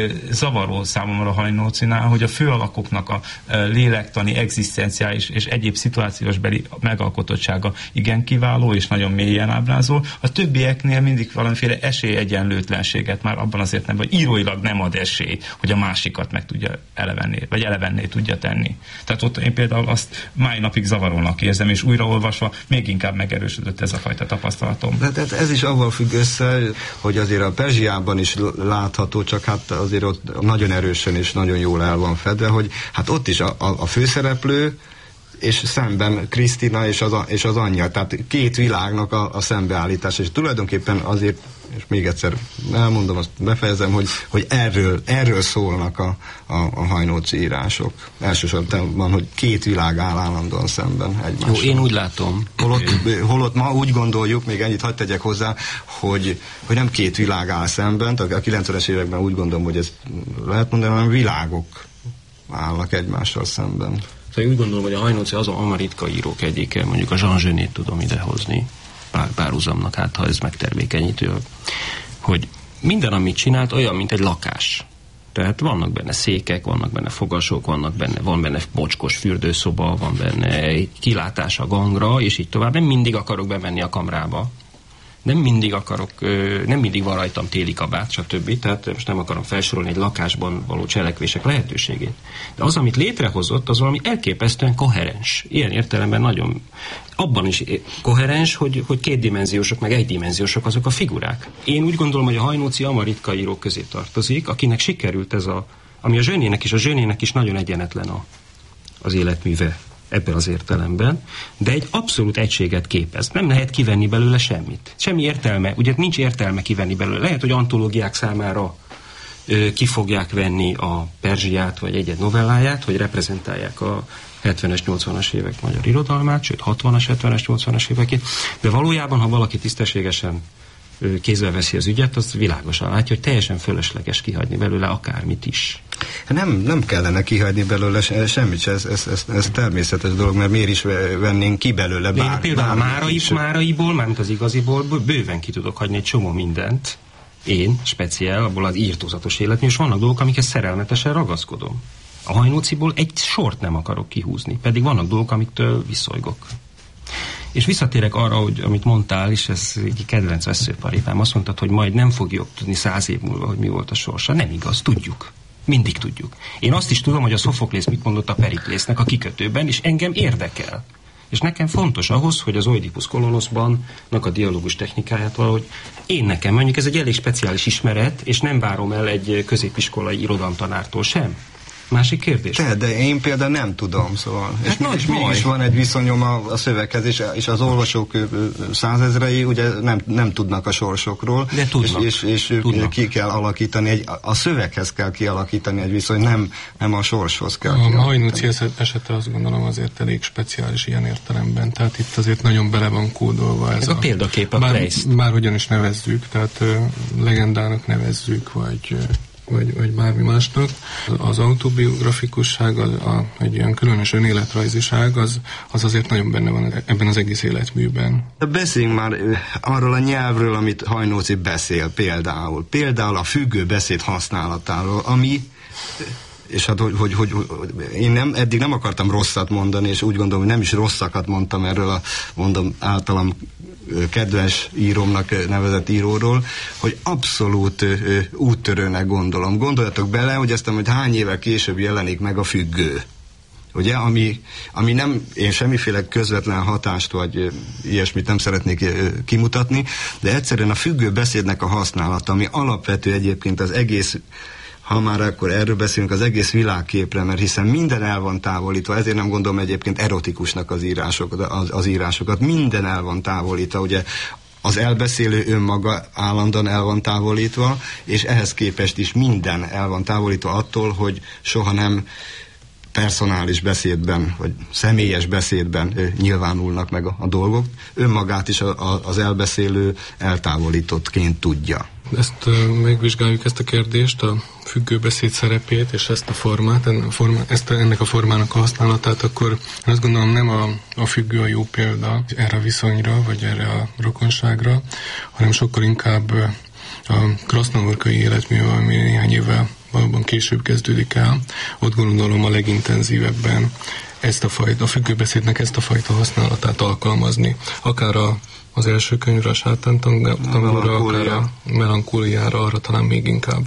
zavaró számomra Hajnócinál, hogy a főalakoknak a lélektani, egzisztenciális és egyéb szituációs beli megalkotottsága igen kiváló és nagyon mélyen ábrázol. A többieknél mindig valamiféle esélyegyenlőtlenséget már abban az értelemben, hogy íróilag nem ad esélyt, hogy a másikat meg tudja elevenni, vagy elevenné tudja tenni. Tehát ott én például azt mai napig zavarónak érzem, és újraolvasva még inkább megerősödött ez a fajta tapasztalatom. De, de ez is avval függ össze, hogy azért a Perzsiában is látható, csak hát azért ott nagyon erősen és nagyon jól el van fedve, hogy hát ott is a, a, a főszereplő és szemben Krisztina és az, és az anyja, tehát két világnak a, a szembeállítás, és tulajdonképpen azért, és még egyszer elmondom, azt befejezem, hogy, hogy erről, erről szólnak a, a, a Hajnóci írások. Elsősorban, hogy két világ áll állandóan szemben egymással. Jó, én úgy látom. Holott, holott ma úgy gondoljuk, még ennyit hadd tegyek hozzá, hogy, hogy nem két világ áll szemben, tehát a kilencvenes években úgy gondolom, hogy ezt lehet mondani, hanem világok állnak egymással szemben. Szóval úgy gondolom, hogy a Hajnóci az a amaritka írók egyike, mondjuk a Jean Genet tudom idehozni pár párhuzamnak, hát ha ez megtermékenyítő, hogy minden, amit csinált, olyan, mint egy lakás. Tehát vannak benne székek, vannak benne fogasok, vannak benne, van benne mocskos fürdőszoba, van benne egy kilátás a gangra, és így tovább. Nem mindig akarok bemenni a kamrába. Nem mindig akarok, nem mindig van rajtam téli kabát, stb. Tehát most nem akarom felsorolni egy lakásban való cselekvések lehetőségét. De az, amit létrehozott, az valami elképesztően koherens. Ilyen értelemben nagyon abban is koherens, hogy, hogy kétdimenziósok, meg egydimenziósok azok a figurák. Én úgy gondolom, hogy a Hajnóci amaritka írók közé tartozik, akinek sikerült ez a, ami a Genének is, a Genének is nagyon egyenetlen a, az életműve. ebben az értelemben, de egy abszolút egységet képez. Nem lehet kivenni belőle semmit. Semmi értelme, ugye nincs értelme kivenni belőle. Lehet, hogy antológiák számára ö, ki fogják venni a Perzsiát, vagy egy-egy novelláját, hogy reprezentálják a hetvenes, nyolcvanas évek magyar irodalmát, sőt hatvanas, hetvenes, nyolcvanas évekét, de valójában, ha valaki tisztességesen kézbe veszi az ügyet, az világosan látja, hogy teljesen fölösleges kihagyni belőle akármit is. Nem, nem kellene kihagyni belőle semmit, ez, ez, ez, ez természetes dolog, mert miért is vennénk ki belőle bár, én például a márai, máraiból, mármint az igaziból, bőven ki tudok hagyni egy csomó mindent, én, speciál, abból az írtózatos életmű, és vannak dolgok, amikhez szerelmetesen ragaszkodom. A Hajnóciból egy sort nem akarok kihúzni, pedig vannak dolgok, amiktől viszolygok. És visszatérek arra, hogy amit mondtál, és ez egy kedvenc veszőparipám, azt mondtad, hogy majd nem fogjuk tudni száz év múlva, hogy mi volt a sorsa. Nem igaz, tudjuk. Mindig tudjuk. Én azt is tudom, hogy a Szofoklész mit mondott a Periklésznek a kikötőben, és engem érdekel. És nekem fontos ahhoz, hogy az Oidipus Kolonoszban a dialógus technikáját valahogy én nekem, mondjuk ez egy elég speciális ismeret, és nem várom el egy középiskolai irodalomtanártól sem. Másik kérdés? Te, de én például nem tudom, szóval. Hát és mégis, mégis van egy viszonyom a, a szöveghez, és, és az olvasók százezrei ugye nem, nem tudnak a sorsokról. De tudnak. És, és, és tudnak. ki kell alakítani, egy, a szöveghez kell kialakítani egy viszony, nem, nem a sorshoz kell. A Hajnóci esete azt gondolom azért elég speciális ilyen értelemben, tehát itt azért nagyon bele van kódolva ez, ez a, a példakép, a bár, bárhogyan is nevezzük, tehát uh, legendának nevezzük, vagy Vagy, vagy bármi másnak. Az autobiografikusság, az, a, egy ilyen különös önéletrajziság, az, az azért nagyon benne van ebben az egész életműben. Beszéljünk már arról a nyelvről, amit Hajnóci beszél például. Például a függő beszéd használatáról, ami, és hát hogy, hogy, hogy, hogy én nem, eddig nem akartam rosszat mondani, és úgy gondolom, hogy nem is rosszakat mondtam erről a, mondom, általam kedves írómnak nevezett íróról, hogy abszolút ö, úttörőnek gondolom. Gondoljatok bele, hogy ezt, hogy hány évvel később jelenik meg a Függő. Ugye, ami, ami nem, én semmiféle közvetlen hatást vagy ö, ilyesmit nem szeretnék ö, kimutatni, de egyszerűen a függő beszédnek a használata, ami alapvető egyébként az egész, ha már akkor erről beszélünk, az egész világképre, mert hiszen minden el van távolítva, ezért nem gondolom egyébként erotikusnak az írásokat, az, az írásokat, minden el van távolítva, ugye az elbeszélő önmaga állandóan el van távolítva, és ehhez képest is minden el van távolítva attól, hogy soha nem personális beszédben, vagy személyes beszédben ö, nyilvánulnak meg a, a dolgok. Önmagát is a, a, az elbeszélő eltávolítottként tudja. Ezt uh, megvizsgáljuk ezt a kérdést, a függő beszéd szerepét, és ezt a formát, en, a forma, ezt a, ennek a formának a használatát, akkor azt gondolom nem a, a függő a jó példa erre a viszonyra, vagy erre a rokonságra, hanem sokkal inkább uh, a krasznahorkai életmű, ami néhány évvel valóban később kezdődik el, ott gondolom a legintenzívebben ezt a fajta, a függőbeszédnek ezt a fajta használatát alkalmazni. Akár a, az első könyvre, a sátántangóra, akár a melankóliára, arra talán még inkább.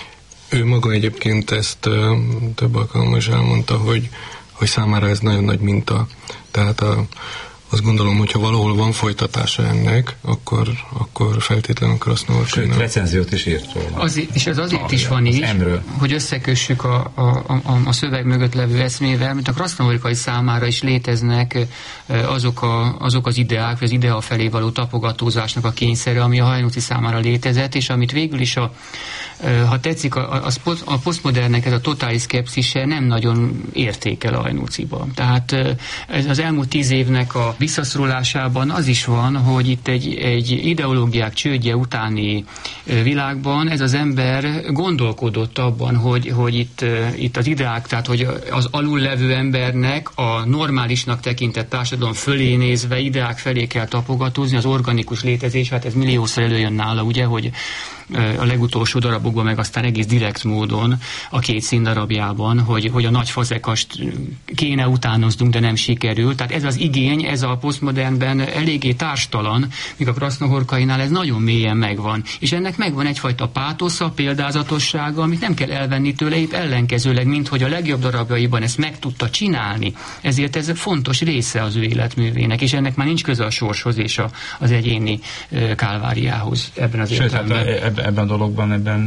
Ő maga egyébként ezt uh, több alkalommal is elmondta, hogy, hogy számára ez nagyon nagy minta. Tehát a azt gondolom, hogyha valahol van folytatása ennek, akkor, akkor feltétlenül krasznahorkainak. Sőt, recenziót is írt róla. Azért, és ez azért is van így, hogy összekössük a, a, a, a szöveg mögött levő eszmével, mint a krasznahorkai számára is léteznek azok, a, azok az ideák, vagy az idea felé való tapogatózásnak a kényszere, ami a Hajnóci számára létezett, és amit végül is a ha tetszik, a, a, a posztmodernek ez a totális szkepszise nem nagyon értékel a Hajnóciban. Tehát ez az elmúlt tíz évnek a visszaszorulásában az is van, hogy itt egy, egy ideológiák csődje utáni világban ez az ember gondolkodott abban, hogy, hogy itt, itt az ideák, tehát hogy az alul levő embernek a normálisnak tekintett társadalom fölé nézve ideák felé kell tapogatózni, az organikus létezés, hát ez milliószor előjön nála, ugye, hogy a legutolsó darabokban, meg aztán egész direkt módon a két színdarabjában, hogy, hogy a nagy fazekast kéne utánoznunk, de nem sikerül. Tehát ez az igény, ez a posztmodernben eléggé társtalan, míg a krasznahorkainál ez nagyon mélyen megvan. És ennek megvan egyfajta pátosza, példázatossága, amit nem kell elvenni tőle, épp ellenkezőleg, mint hogy a legjobb darabjaiban ezt meg tudta csinálni. Ezért ez fontos része az ő életművének, és ennek már nincs köze a sorshoz és a, az egyéni kálváriához ebben az Sőt, értelemben. Hát ebben a dologban ebben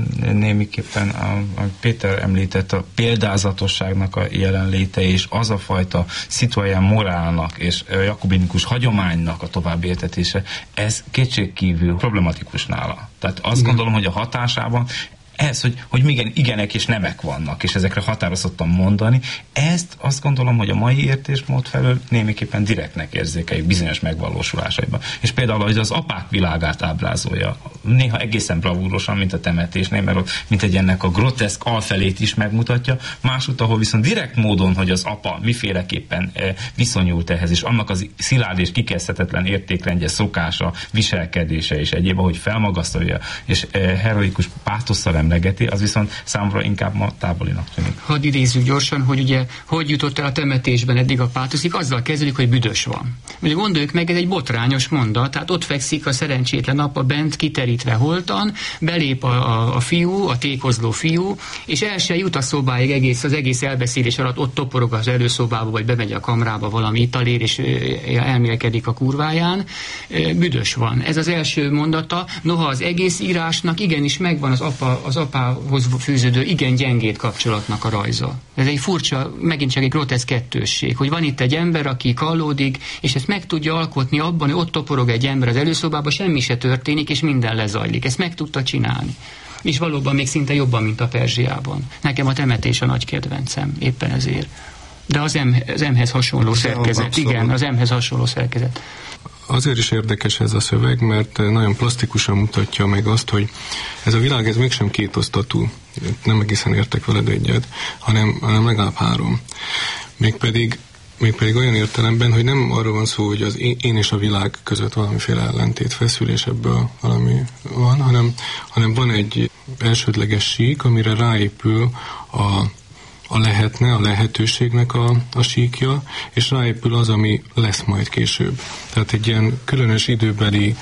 némiképpen a, a Péter említett a példázatosságnak a jelenléte, és az a fajta szituáján morálnak és jakobinikus hagyománynak a továbbéltetése, ez kétségkívül problematikus nála. Tehát azt igen. gondolom, hogy a hatásában ez, hogy, hogy igen, igenek és nemek vannak, és ezekre határozottan mondani, ezt azt gondolom, hogy a mai értésmód felől némiképpen direktnek érzékeljük bizonyos megvalósulásaiban. És például, hogy az apák világát ábrázolja, néha egészen bravúrosan, mint a temetésnél, mert mint egy ennek a groteszk alfelét is megmutatja, másút, ahol viszont direkt módon, hogy az apa miféleképpen eh, viszonyult ehhez, és annak az szilárd és kikezdhetetlen értékrendje, szokása, viselkedése és egyéb, ahogy felmagasztalja, és eh, heroikus páthosszal emlegeti, az viszont számomra inkább ma távolinak tűnik. Hadd idézzük gyorsan, hogy ugye hogy jutott el a temetésben eddig a pátoszik, azzal kezdődik, hogy büdös van. Ugye gondoljuk meg, ez egy botrányos mondat, tehát ott fekszik a szerencsétlen apa bent, kiterítve holtan, belép a, a, a fiú, a tékozló fiú, és el se jut a szobáig egész, az egész elbeszélés alatt ott toporog az előszobába, vagy bemegy a kamrába valami italér, és elmélkedik a kurváján. Büdös van. Ez az első mondata, noha az egész írásnak igenis megvan az apa, az apához fűződő igen gyengét kapcsolatnak a rajza. Ez egy furcsa, megint csak egy groteszk kettősség, hogy van itt egy ember, aki kallódik, és ezt meg tudja alkotni abban, hogy ott toporog egy ember az előszobában, semmi se történik, és minden lezajlik. Ezt meg tudta csinálni. És valóban még szinte jobban, mint a Perzsiában. Nekem a temetés a nagy kedvencem, éppen ezért. De az, M, az M-hez hasonló szerkezet. Igen, az M-hez hasonló szerkezet. Azért is érdekes ez a szöveg, mert nagyon plastikusan mutatja meg azt, hogy ez a világ ez mégsem kétosztatú, nem egészen értek veled egyet, hanem, hanem legalább három. Mégpedig, mégpedig olyan értelemben, hogy nem arról van szó, hogy az én és a világ között valamiféle ellentét feszül, és ebből valami van, hanem, hanem van egy elsődleges sík, amire ráépül a a lehetne, a lehetőségnek a, a síkja, és ráépül az, ami lesz majd később. Tehát egy ilyen különös időbeli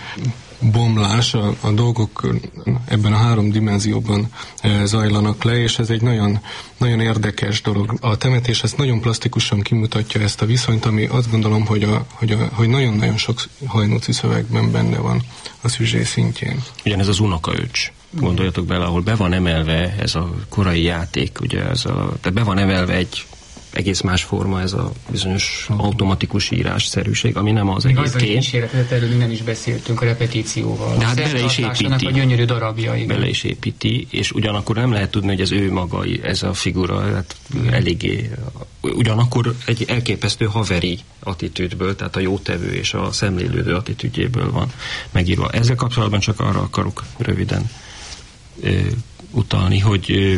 bomlás, a, a dolgok ebben a három dimenzióban e, zajlanak le, és ez egy nagyon, nagyon érdekes dolog. A temetés ezt nagyon plastikusan kimutatja ezt a viszonyt, ami azt gondolom, hogy, a, hogy, a, hogy nagyon-nagyon sok Hajnóci szövegben benne van a szüzsé szintjén. Ugyanez az unokaöcs. Gondoljatok bele, ahol be van emelve ez a korai játék, ugye ez a, tehát be van emelve egy egész más forma, ez a bizonyos automatikus írásszerűség, ami nem az egyébként. Még azzal kísérletet, erről nem is beszéltünk a repetícióval. De hát bele is építi. A gyönyörű darabjai. Bele is építi, és ugyanakkor nem lehet tudni, hogy ez ő maga, ez a figura, hát eléggé, ugyanakkor egy elképesztő haveri attitűdből, tehát a jótevő és a szemlélődő attitűdjéből van megírva. Ezzel kapcsolatban csak arra akarok röviden ö, utalni, hogy ö,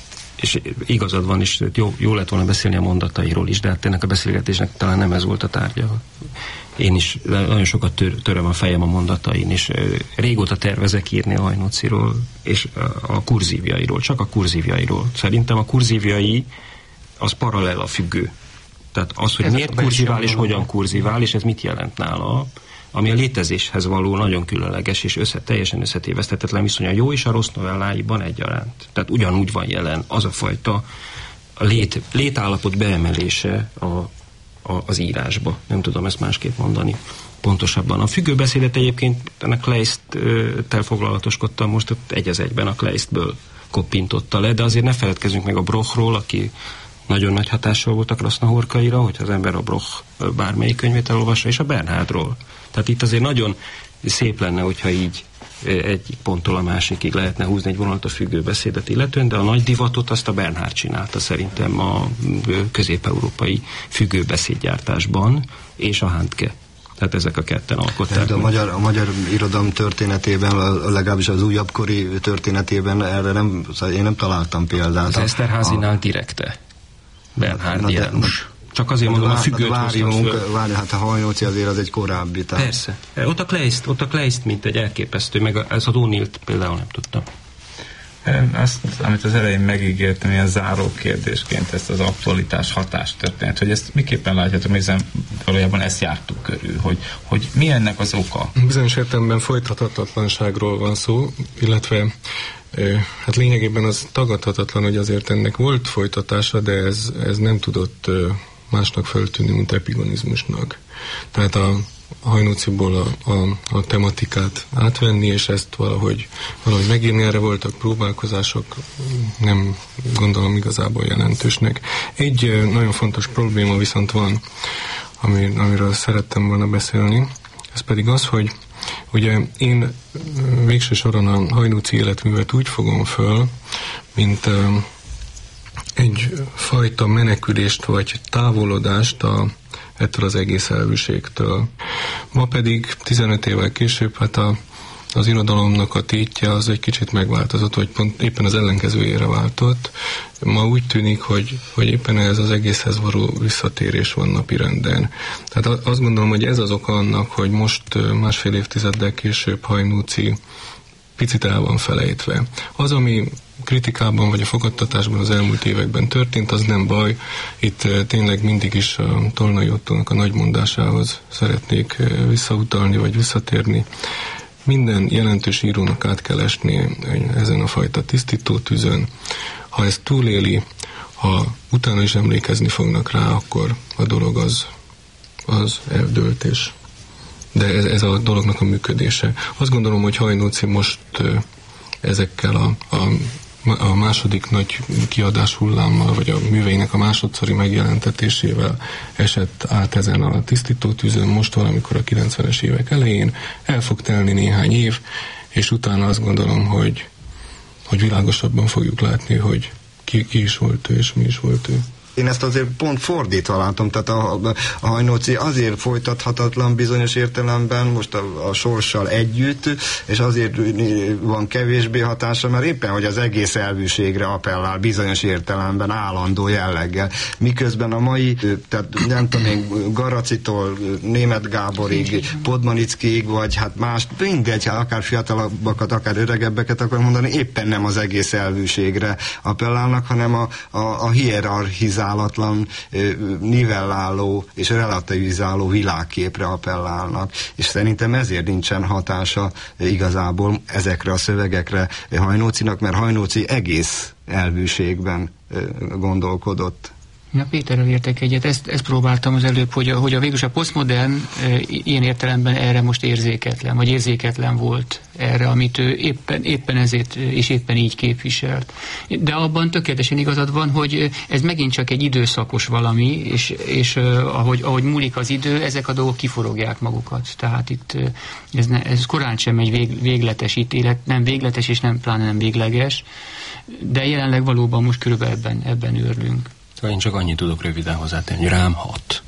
és igazad van, és jó, jó lett volna beszélni a mondatairól is, de hát ennek a beszélgetésnek talán nem ez volt a tárgya. Én is nagyon sokat tör, töröm a fejem a mondatain, és régóta tervezek írni a Hajnóciról, és a kurzívjairól, csak a kurzívjairól. Szerintem a kurzívjai az paralel a függő. Tehát az, hogy ez miért kurzivál és hogyan kurzivál, és ez mit jelent nála, ami a létezéshez való nagyon különleges és össze, teljesen összetéveszthetetlen viszony a jó és a rossz novelláiban egyaránt. Tehát ugyanúgy van jelen az a fajta a lét, létállapot beemelése a, a, az írásba. Nem tudom ezt másképp mondani pontosabban. A függőbeszédet egyébként ennek Kleist-tel foglalatoskodtam most, ott egy az egyben a Kleistből koppintotta le, de azért ne feledkezzünk meg a Brochról, aki nagyon nagy hatással volt a Krasznahorkaira, hogyha az ember a Broch bármelyik könyvét elolvassa, és a Bernhardról. Tehát itt azért nagyon szép lenne, hogyha így egy ponttól a másikig lehetne húzni egy vonalat a függőbeszédet illetően, de a nagy divatot azt a Bernhard csinálta szerintem a közép-európai függőbeszédgyártásban, és a Handke. Tehát ezek a ketten alkották. De a magyar, a magyar irodalom történetében, legalábbis az újabbkori történetében erre nem, én nem találtam példát. Az Eszterházynál direkte. Bernhard János. Csak azért mondom, a függőt várjunk, várjunk, hát a Hajnóci azért az egy korábbi. Tehát. Persze. Ott a Kleist, ott a Kleist, mint egy elképesztő, meg ez a O'Neill-t például nem tudtam. Azt, amit az elején megígértem, ilyen záró kérdésként, ezt az aktualitás hatás történet, hogy ezt miképpen látjátok, hiszen valójában ezt jártuk körül, hogy, hogy mi ennek az oka? Bizonyos értelemben folytathatatlanságról van szó, illetve hát lényegében az tagadhatatlan, hogy azért ennek volt folytatása, de ez, ez nem tudott másnak feltűnni, mint epigonizmusnak. Tehát a, Hajnóciból a, a, a tematikát átvenni, és ezt valahogy, valahogy megírni. Erre voltak próbálkozások, nem gondolom igazából jelentősnek. Egy nagyon fontos probléma viszont van, ami, amiről szerettem volna beszélni, ez pedig az, hogy ugye én végső soron a hajnóci életművet úgy fogom föl, mint egy fajta menekülést vagy távolodást a, ettől az egész elvűségtől. Ma pedig tizenöt évvel később hát a, az irodalomnak a tétje az egy kicsit megváltozott, vagy pont éppen az ellenkezőjére váltott. Ma úgy tűnik, hogy, hogy éppen ez az egészhez való visszatérés van napirenden. Tehát azt gondolom, hogy ez az oka annak, hogy most másfél évtizeddel később Hajnóci picit el van felejtve. Az, ami kritikában vagy a fogadtatásban az elmúlt években történt, az nem baj. Itt tényleg mindig is a Tolnai Ottónak a nagymondásához szeretnék visszautalni vagy visszatérni. Minden jelentős írónak át kell esni ezen a fajta tisztító tűzön. Ha ezt túléli, ha utána is emlékezni fognak rá, akkor a dolog az, az eldőlt, és de ez, ez a dolognak a működése. Azt gondolom, hogy Hajnóci most ezekkel a, a, a második nagy kiadás hullámmal, vagy a műveinek a másodszori megjelentetésével esett át ezen a tisztító tűzön most valamikor a kilencvenes évek elején. El fog telni néhány év, és utána azt gondolom, hogy, hogy világosabban fogjuk látni, hogy ki, ki is volt ő, és mi is volt ő. Én ezt azért pont fordítva látom, tehát a, a Hajnóci azért folytathatatlan bizonyos értelemben, most a, a sorssal együtt, és azért van kevésbé hatása, mert éppen, hogy az egész elvűségre appellál bizonyos értelemben állandó jelleggel. Miközben a mai, tehát nem tudom én, Garacitól Németh Gáborig, Podmanickiig, vagy hát más, mindegy, hát akár fiatalabbakat, akár öregebbeket akar mondani, éppen nem az egész elvűségre appellálnak, hanem a, a, a hierarchizálás nivelláló és relativizáló világképre appellálnak, és szerintem ezért nincsen hatása igazából ezekre a szövegekre Hajnócinak, mert Hajnóci egész elvűségben gondolkodott. Na, Péterrel értek egyet, ezt, ezt próbáltam az előbb, hogy a, hogy a végülis a posztmodern e, ilyen értelemben erre most érzéketlen, vagy érzéketlen volt erre, amit ő éppen, éppen ezért és éppen így képviselt. De abban tökéletesen igazad van, hogy ez megint csak egy időszakos valami, és, és ahogy, ahogy múlik az idő, ezek a dolgok kiforogják magukat. Tehát itt ez, ne, ez korán sem egy vég, végletes ítélet, nem végletes és nem pláne nem végleges, de jelenleg valóban most körülbelül ebben, ebben őrlünk. Én csak annyit tudok röviden hozzátenni, hogy rám hat.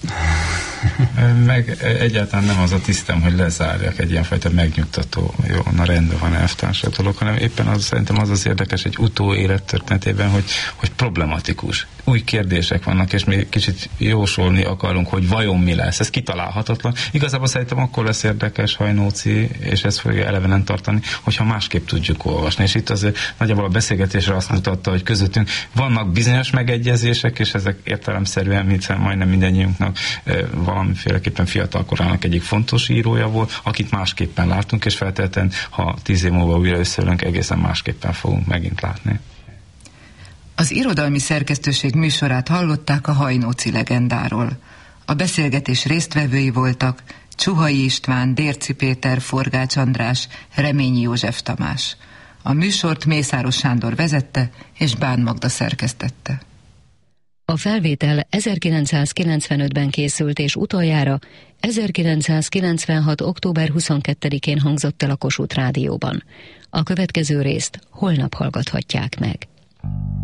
Meg egyáltalán nem az a tisztem, hogy lezárjak egy ilyenfajta megnyugtató, jó, na rendben van elvtársa dolog, hanem éppen az, szerintem az az érdekes egy utóélet történetében, hogy, hogy problematikus. Új kérdések vannak, és mi kicsit jósolni akarunk, hogy vajon mi lesz. Ez kitalálhatatlan. Igazából szerintem akkor lesz érdekes Hajnóci, és ezt fogja elevenen tartani, hogyha másképp tudjuk olvasni. És itt azért nagyjából a beszélgetésre azt mutatta, hogy közöttünk vannak bizonyos megegyezések, és ezek értelemszerűen, hiszen majdnem mindennyiunknak valamiféleképpen fiatal korának egyik fontos írója volt, akit másképpen látunk, és feltétlenül, ha tíz év múlva újra összeülünk, egészen másképpen fogunk megint látni. Az irodalmi szerkesztőség műsorát hallották a Hajnóci legendáról. A beszélgetés résztvevői voltak Csuhai István, Dérczy Péter, Forgács András, Reményi József Tamás. A műsort Mészáros Sándor vezette, és Bán Magda szerkesztette. A felvétel ezerkilencszázkilencvenötben készült, és utoljára ezerkilencszázkilencvenhat. október huszonkettedikén hangzott el a Kossuth Rádióban. A következő részt holnap hallgathatják meg.